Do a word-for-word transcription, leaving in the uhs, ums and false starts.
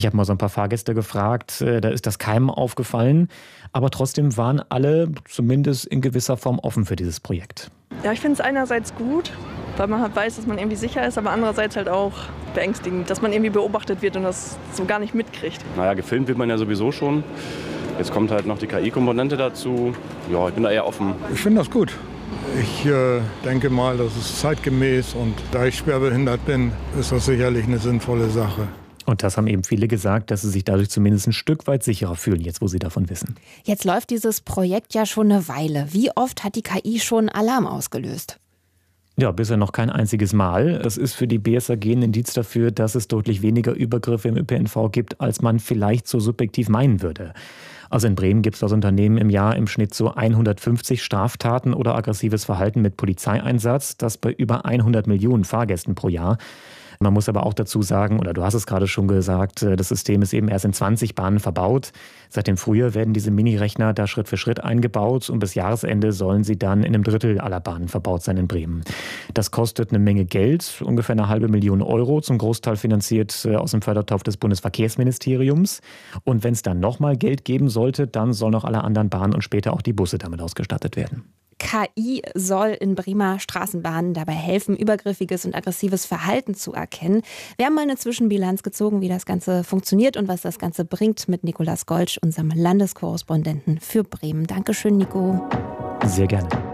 Ich habe mal so ein paar Fahrgäste gefragt, äh, da ist das keinem aufgefallen. Aber trotzdem waren alle zumindest in gewisser Form offen für dieses Projekt. Ja, ich finde es einerseits gut, weil man halt weiß, dass man irgendwie sicher ist, aber andererseits halt auch beängstigend, dass man irgendwie beobachtet wird und das so gar nicht mitkriegt. Naja, gefilmt wird man ja sowieso schon. Jetzt kommt halt noch die K I-Komponente dazu. Ja, ich bin da eher offen. Ich finde das gut. Ich äh, denke mal, das ist zeitgemäß und da ich schwerbehindert bin, ist das sicherlich eine sinnvolle Sache. Und das haben eben viele gesagt, dass sie sich dadurch zumindest ein Stück weit sicherer fühlen, jetzt wo sie davon wissen. Jetzt läuft dieses Projekt ja schon eine Weile. Wie oft hat die K I schon Alarm ausgelöst? Ja, bisher noch kein einziges Mal. Es ist für die B S A G ein Indiz dafür, dass es deutlich weniger Übergriffe im Ö P N V gibt, als man vielleicht so subjektiv meinen würde. Also in Bremen gibt es das Unternehmen im Jahr im Schnitt so hundertfünfzig Straftaten oder aggressives Verhalten mit Polizeieinsatz. Das bei über hundert Millionen Fahrgästen pro Jahr. Man muss aber auch dazu sagen, oder du hast es gerade schon gesagt, das System ist eben erst in zwanzig Bahnen verbaut. Seit dem Frühjahr werden diese Mini-Rechner da Schritt für Schritt eingebaut und bis Jahresende sollen sie dann in einem Drittel aller Bahnen verbaut sein in Bremen. Das kostet eine Menge Geld, ungefähr eine halbe Million Euro, zum Großteil finanziert aus dem Fördertopf des Bundesverkehrsministeriums. Und wenn es dann nochmal Geld geben sollte, dann sollen auch alle anderen Bahnen und später auch die Busse damit ausgestattet werden. K I soll in Bremer Straßenbahnen dabei helfen, übergriffiges und aggressives Verhalten zu erkennen. Wir haben mal eine Zwischenbilanz gezogen, wie das Ganze funktioniert und was das Ganze bringt, mit Nikolaus Goltsch, unserem Landeskorrespondenten für Bremen. Dankeschön, Nico. Sehr gerne.